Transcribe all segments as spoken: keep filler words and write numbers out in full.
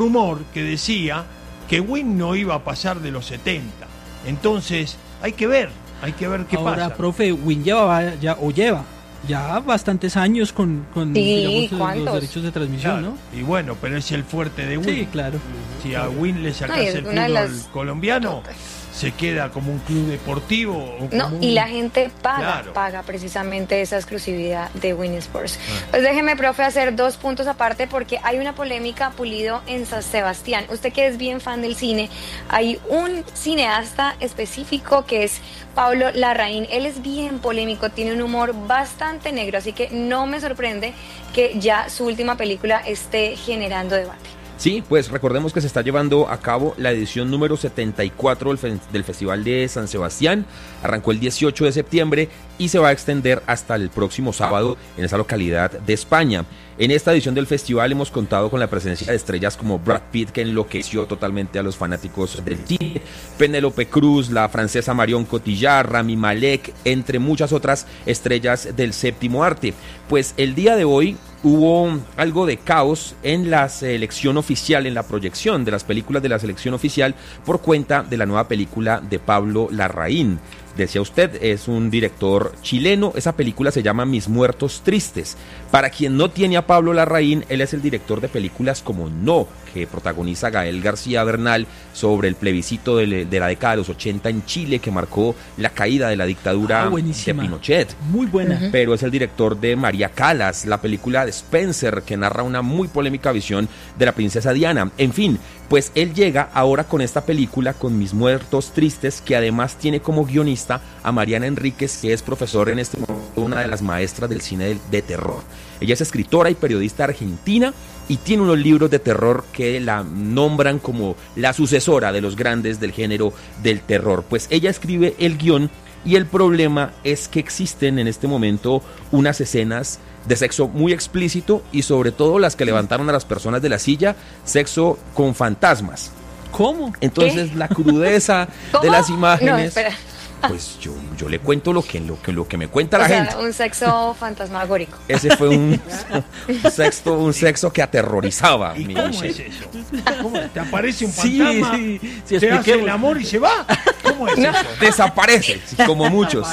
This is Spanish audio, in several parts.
rumor que decía que Wynn no iba a pasar de los setenta. Entonces, hay que ver, hay que ver qué Ahora, pasa. Ahora, profe, Wynn llevaba ya, o lleva ya bastantes años con, con sí, digamos, los derechos de transmisión, claro. ¿no? Y bueno, pero es el fuerte de Wynn. Sí, claro. Si a Wynn le sacas no, el fútbol las... colombiano, se queda como un club deportivo. O no, como y un... la gente paga, claro. paga precisamente esa exclusividad de Wynn Sports. Ah. Pues déjeme, profe, hacer dos puntos aparte porque hay una polémica Pulido en San Sebastián. Usted que es bien fan del cine, hay un cineasta específico que es Pablo Larraín. Él es bien polémico, tiene un humor bastante negro, así que no me sorprende que ya su última película esté generando debate. Sí, pues recordemos que se está llevando a cabo la edición número setenta y cuatro del, fe- del Festival de San Sebastián. Arrancó el dieciocho de septiembre y se va a extender hasta el próximo sábado en esa localidad de España. En esta edición del festival hemos contado con la presencia de estrellas como Brad Pitt, que enloqueció totalmente a los fanáticos del cine, Penélope Cruz, la francesa Marion Cotillard, Rami Malek, entre muchas otras estrellas del séptimo arte. Pues el día de hoy hubo algo de caos en la selección oficial, en la proyección de las películas de la selección oficial por cuenta de la nueva película de Pablo Larraín. Decía usted, es un director chileno. Esa película se llama Mis Muertos Tristes. Para quien no tiene a Pablo Larraín, él es el director de películas como No, que protagoniza Gael García Bernal sobre el plebiscito de, de la década de los ochenta en Chile, que marcó la caída de la dictadura ah, de Pinochet. Muy buena. Uh-huh. Pero es el director de María Callas, la película de Spencer, que narra una muy polémica visión de la princesa Diana. En fin, pues él llega ahora con esta película, con Mis Muertos Tristes, que además tiene como guionista a Mariana Enríquez, que es profesora en este momento, una de las maestras del cine de, de terror. Ella es escritora y periodista argentina y tiene unos libros de terror que la nombran como la sucesora de los grandes del género del terror. Pues ella escribe el guión y el problema es que existen en este momento unas escenas de sexo muy explícito y sobre todo las que levantaron a las personas de la silla, sexo con fantasmas. ¿Cómo? Entonces ¿Qué? la crudeza ¿Cómo? de las imágenes... No, espera. Pues yo, yo le cuento lo que, lo que, lo que me cuenta o la sea, gente. Un sexo fantasmagórico. Ese fue un, un, sexto, un sexo que aterrorizaba. ¿Y mi cómo Michelle. es eso? ¿Cómo? ¿Te aparece un Sí, fantasma? sí, sí, ¿Te hace el amor y se va? ¿Cómo es No. eso? Desaparece, como muchos.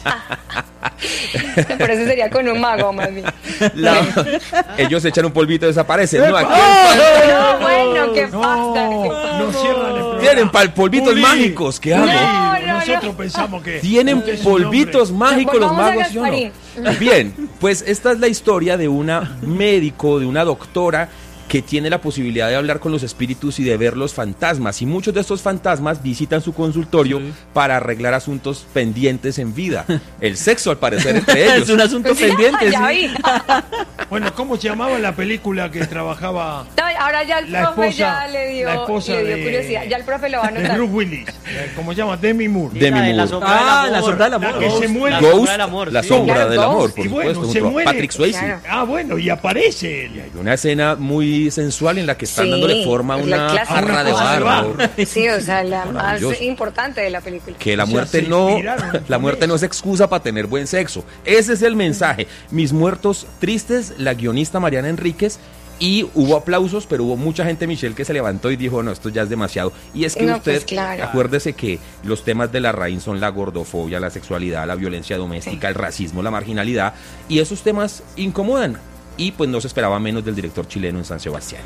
Pero eso sería con un mago, más bien. La, ellos echan un polvito y desaparecen. No, aquí No, bueno, ¿qué No, pasa? no cierran el programa. tienen pal polvitos Puli. mágicos. ¿Qué hago? No, no, Nosotros no. pensamos que... Tienen usted es un polvitos hombre. mágicos los Volvamos a magos, ¿sí o no? Gasparín. Bien, pues esta es la historia de una médico, de una doctora que tiene la posibilidad de hablar con los espíritus y de ver los fantasmas. Y muchos de estos fantasmas visitan su consultorio sí. para arreglar asuntos pendientes en vida. El sexo, al parecer, entre ellos. Es un asunto pendiente. Ya sí. vi. Bueno, ¿cómo se llamaba la película que trabajaba? No, ahora ya el La profe esposa- ya le dio, la esposa le dio de- curiosidad. Ya el profe lo va a De anotar. Bruce Willis. Eh, ¿Cómo se llama? Demi Moore. Demi La de la Moore. sombra Ah, del la amor. sombra del amor. La que se muere. La Ghost, sombra del amor, la sí. sombra Claro, del Ghost. amor, por Y bueno, supuesto, se junto a muere. Patrick Swayze. Claro. Ah, bueno, y aparece él. Hay una escena muy sensual en la que están Sí, dándole forma a es la una clásica. jarra de Una cosa de barro. barro. Sí, o sea, la más Maravilloso. importante de la película. Que la O sea, muerte se no, inspiraron la con muerte eso. no es excusa para tener buen sexo. Ese es el mensaje. Mis Muertos Tristes, la guionista Mariana Enríquez. Y hubo aplausos, pero hubo mucha gente, Michelle, que se levantó y dijo, no, esto ya es demasiado. Y es que No, usted, pues, claro. acuérdese que los temas de Larraín son la gordofobia, la sexualidad, la violencia doméstica, Sí. el racismo, la marginalidad. Y esos temas incomodan. Y pues no se esperaba menos del director chileno en San Sebastián.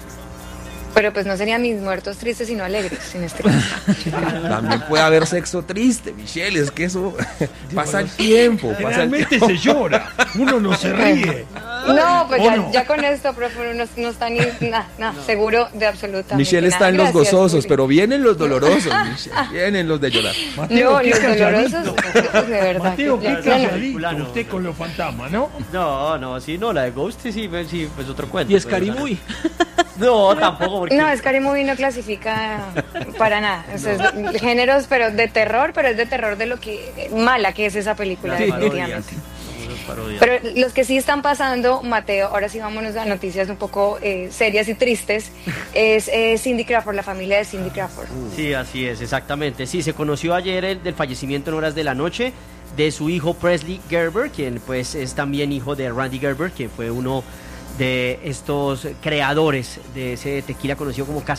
Pero pues no serían mis muertos tristes, sino alegres en este caso. También puede haber sexo triste, Michelle, es que eso pasa el tiempo. Pasa el Realmente tiempo. se llora. Uno no se ríe. No, pues ¿O ya, no? ya con esto, profe, no, no está ni nada, nada, seguro de absolutamente Michelle está nada. en los Gracias, gozosos, Juli. pero vienen los dolorosos, Michelle, vienen los de llorar. Mateo, No, qué los calladito. dolorosos, pues, de verdad. Mateo, que- qué no, no. calladito. Usted con los fantasmas, ¿no? No, no, sí, no, la de Ghost sí, sí, sí, pues otro cuento. Y pero, Scary o sea, Movie. No, tampoco, porque... No, Scary Movie no clasifica para nada. O sea, es de géneros, pero de terror, pero es de terror de lo que mala que es esa película, Las definitivamente. parodias, las parodias. Pero los que sí están pasando, Mateo, ahora sí vámonos a noticias un poco eh, serias y tristes, es eh, Cindy Crawford, la familia de Cindy Crawford. Sí, así es, exactamente. Sí, se conoció ayer el del fallecimiento en horas de la noche de su hijo Presley Gerber, quien pues es también hijo de Randy Gerber, que fue uno de estos creadores de ese tequila conocido como Casa